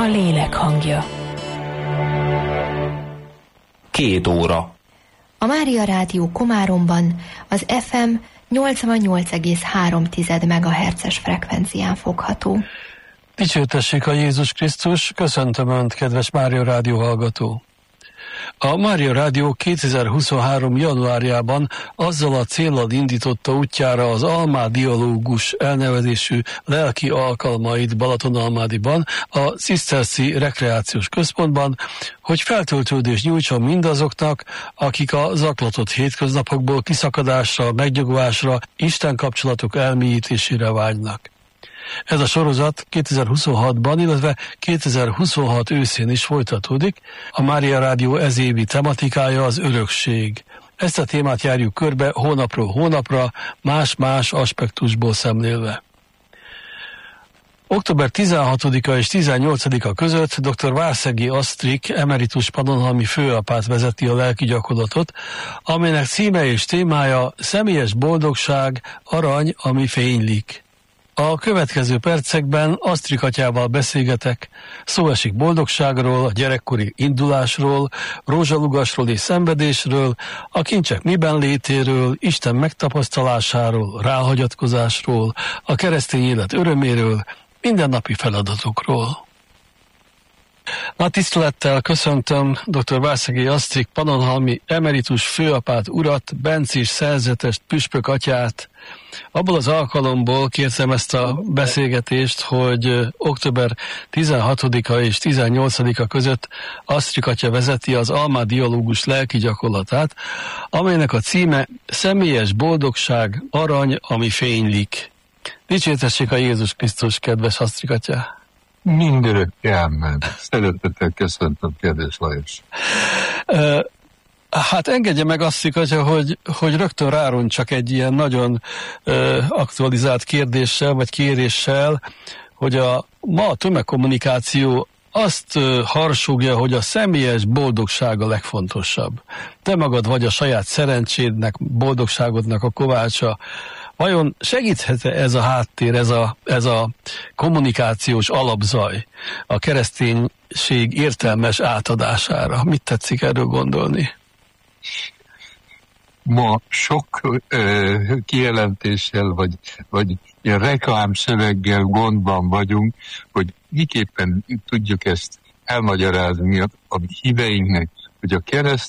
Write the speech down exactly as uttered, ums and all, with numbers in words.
lélek hangja. Két óra. A Mária Rádió Komáromban az ef em nyolcvannyolc egész három megahertzes frekvencián fogható. Dicsértessék a Jézus Krisztus, köszöntöm Önt, kedves Mária Rádió hallgató! A Mária Rádió kétezer-huszonhárom. januárjában azzal a céllal indította útjára az Almá Dialógus elnevezésű lelki alkalmait Balatonalmádiban, a Ciszterci Rekreációs Központban, hogy feltöltődést nyújtson mindazoknak, akik a zaklatott hétköznapokból kiszakadásra, megnyugvásra, Isten kapcsolatok elmélyítésére vágynak. Ez a sorozat kétezer-huszonhatban, illetve kétezer-huszonhat őszén is folytatódik. A Mária Rádió ezévi tematikája az örökség. Ezt a témát járjuk körbe hónapról hónapra, más-más aspektusból szemlélve. október tizenhatodika és tizennyolcadika között dr. Várszegi Asztrik emeritus pannonhalmi főapát vezeti a lelki gyakorlatot, amelynek címe és témája személyes boldogság, arany, ami fénylik. A következő percekben Asztrik atyával beszélgetek, szó esik boldogságról, a gyerekkori indulásról, rózsalugasról és szenvedésről, a kincsek miben létéről, Isten megtapasztalásáról, ráhagyatkozásról, a keresztény élet öröméről, mindennapi feladatokról. Nagy tisztelettel köszöntöm dr. Várszegi Asztrik pannonhalmi emeritus főapát urat, bencés szerzetest, püspök atyát. Abból az alkalomból kértem ezt a beszélgetést, hogy október tizenhatodika és tizennyolcadika között Asztrik atya vezeti az Almá Dialógus lelki gyakorlatát, amelynek a címe személyes boldogság, arany, ami fénylik. Dicsértessék a Jézus Krisztus, kedves Asztrik atya! Mindörökké ámen. Szeretettel köszöntöm, kedves Lajos. Uh, hát engedje meg Asztrik atya, hogy, hogy rögtön rároncsak egy ilyen nagyon uh, aktualizált kérdéssel, vagy kéréssel, hogy a ma a tömegkommunikáció azt uh, harsogja, hogy a személyes boldogság a legfontosabb. Te magad vagy a saját szerencsédnek, boldogságodnak a kovácsa. Vajon segíthet-e ez a háttér, ez a, ez a kommunikációs alapzaj a kereszténység értelmes átadására? Mit tetszik erről gondolni? Ma sok ö, kijelentéssel, vagy, vagy ilyen reklámszöveggel gondban vagyunk, hogy miképpen tudjuk ezt elmagyarázni a, a híveinknek, hogy a kereszt